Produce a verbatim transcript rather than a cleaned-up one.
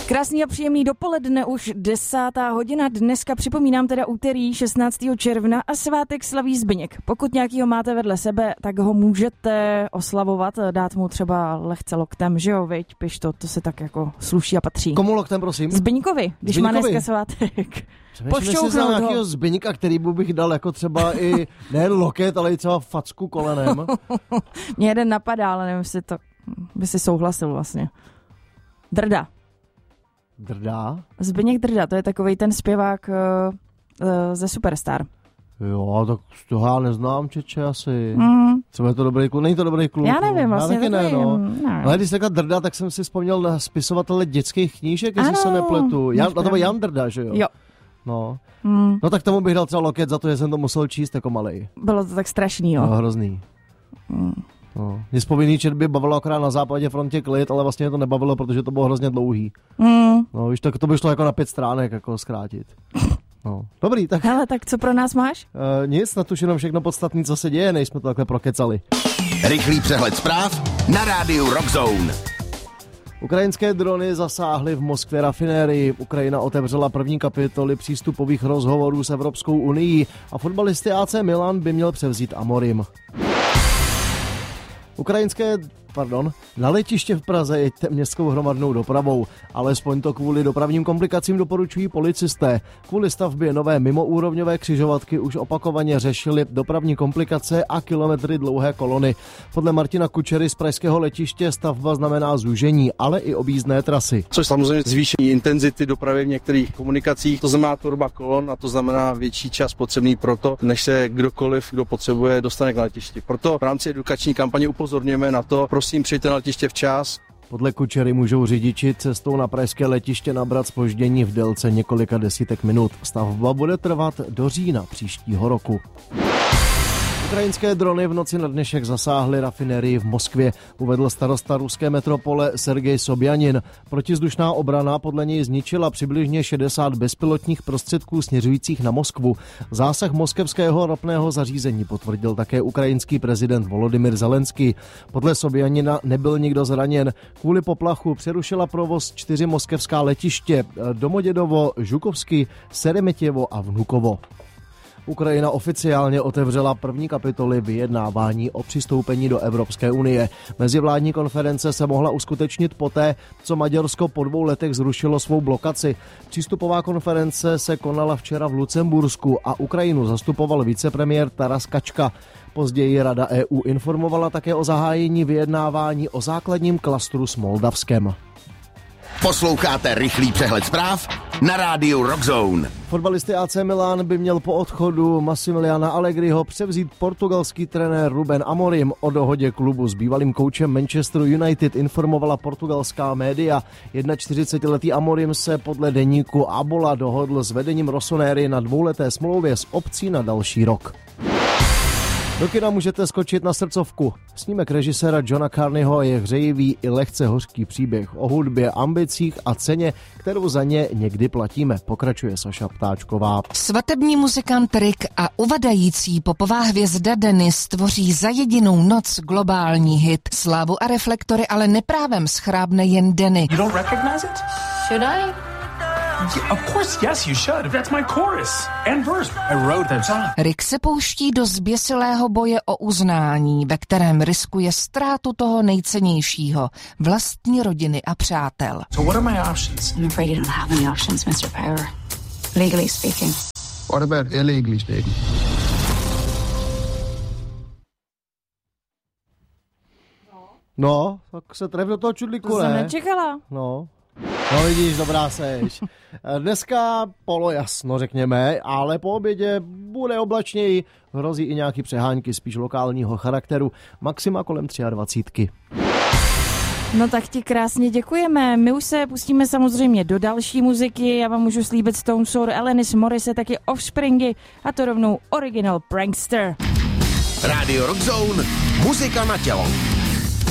Krásný a příjemný dopoledne, už desátá hodina. Dneska připomínám teda úterý šestnáctého června a svátek slaví Zbyněk. Pokud nějakýho máte vedle sebe, tak ho můžete oslavovat, dát mu třeba lehce loktem, že jo, viď? Piš to, to se tak jako sluší a patří. Komu loktem, prosím? Zbyňkovi, když Zbyňkovi. má dneska svátek. Pošťouchnout ho. Nějakýho Zbyňka, který bych dal jako třeba i nejen loket, ale i třeba facku kolenem. Mě jeden napadá, ale nevím, jestli to by si souhlasil vlastně. Drda. Drda? Zbyněk Drda, to je takovej ten zpěvák uh, uh, ze Superstar. Jo, tak toho já neznám, čeče, asi. Mm. Třeba je to dobrý kluk, není to dobrý kluk. Já nevím, vlastně já taky ne, no. ne. Ale když jsi řekla Drda, tak jsem si vzpomněl na spisovatele dětských knížek, jestli se nepletu. Jan, a to byl Jan Drda, že jo? Jo. No. Mm. No tak tomu bych dal třeba loket za to, že jsem to musel číst jako malej. Bylo to tak strašný, jo. No, hrozný. Mm. No. Mě z povinný četby bavilo akorát na západě frontě klid, ale vlastně mě to nebavilo, protože to bylo hrozně dlouhý. Mm. No, víš, tak to by šlo jako na pět stránek, jako zkrátit. No. Dobrý, tak... Hele, tak co pro nás máš? Uh, nic, na tuž jenom všechno podstatné, co se děje, než jsme to takhle prokecali. Rychlý přehled zpráv na rádiu Rockzone. Ukrajinské drony zasáhly v Moskvě rafinérii. Ukrajina otevřela první kapitoly přístupových rozhovorů s Evropskou unií a fotbalisty A C Milan by měl převzít Amorim. Ukrajinské, pardon, na letiště v Praze jeďte městskou hromadnou dopravou, alespoň to kvůli dopravním komplikacím doporučují policisté. Kvůli stavbě nové mimoúrovňové křižovatky už opakovaně řešili dopravní komplikace a kilometry dlouhé kolony. Podle Martina Kučery z pražského letiště stavba znamená zúžení, ale i objízdné trasy. Což samozřejmě zvýšení intenzity dopravy v některých komunikacích, to znamená tvorba kolon a to znamená větší čas potřebný proto, než se kdokoliv, kdo potřebuje, dostane k letišti. Proto v rámci edukační kampaně upozorňujeme na to, prosím, přijďte na letiště včas. Podle Kučery můžou řidiči cestou na pražské letiště nabrat zpoždění v délce několika desítek minut. Stavba bude trvat do října příštího roku. Ukrajinské drony v noci na dnešek zasáhly rafinérii v Moskvě, uvedl starosta ruské metropole Sergej Sobjanin. Protizdušná obrana podle něj zničila přibližně šedesát bezpilotních prostředků směřujících na Moskvu. Zásah moskevského ropného zařízení potvrdil také ukrajinský prezident Volodymyr Zelenský. Podle Sobjanina nebyl nikdo zraněn. Kvůli poplachu přerušila provoz čtyři moskevská letiště: Domodědovo, Žukovsky, Seremetěvo a Vnukovo. Ukrajina oficiálně otevřela první kapitoly vyjednávání o přistoupení do Evropské unie. Mezivládní konference se mohla uskutečnit poté, co Maďarsko po dvou letech zrušilo svou blokaci. Přístupová konference se konala včera v Lucembursku a Ukrajinu zastupoval vicepremiér Taras Kačka. Později Rada E U informovala také o zahájení vyjednávání o základním klastru s Moldavskem. Posloucháte rychlý přehled zpráv na rádiu Rockzone. Fotbalisty A C Milan by měl po odchodu Massimiliana Allegriho převzít portugalský trenér Ruben Amorim. O dohodě klubu s bývalým koučem Manchester United informovala portugalská média. čtyřicetiletý Amorim se podle deníku Abola dohodl s vedením Rossoneri na dvouleté smlouvě s opcí na další rok. Do kina můžete skočit na srdcovku. Snímek režiséra Johna Carneyho je hřejivý i lehce hořký příběh o hudbě, ambicích a ceně, kterou za ně někdy platíme, pokračuje Saša Ptáčková. Svatební muzikant Rick a uvadající popová hvězda Dennis tvoří za jedinou noc globální hit. Slávu a reflektory ale neprávem schrábne jen Denny. You don't recognize it? Should I? Yeah, of course, yes, you should. That's my chorus and verse. I wrote that song. Rick se pouští do zběsilého boje o uznání, ve kterém riskuje ztrátu toho nejcennějšího, vlastní rodiny a přátel. So what are my options? I'm afraid you don't have any options, mister Power. Legally speaking. What about illegally speaking? No, tak se tref do toho čudlíku, To ne? jsem nečekala. No. No vidíš, dobrá seš. Dneska polojasno, řekněme, ale po obědě bude oblačněji. Hrozí i nějaký přehánky spíš lokálního charakteru. Maxima kolem dvacítky tři. No tak ti krásně děkujeme. My už se pustíme samozřejmě do další muziky. Já vám můžu slíbit Stone Sour, Alanis Morissette, taky Offspringy a to rovnou Original Prankster. Rádio Rockzone, muzika na tělo.